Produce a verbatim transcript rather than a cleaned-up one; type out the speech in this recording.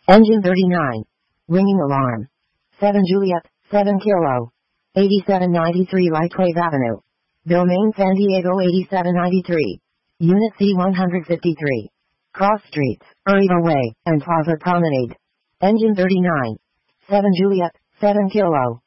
Engine thirty-nine. Ringing alarm. seven Juliet, seven Kilo. eighty-seven ninety-three Lightwave Avenue. Domain San Diego eighty-seven ninety-three. Unit C one fifty-three. Cross Streets, Uribe Way, and Plaza Promenade. Engine thirty-nine. seven Juliet, seven Kilo.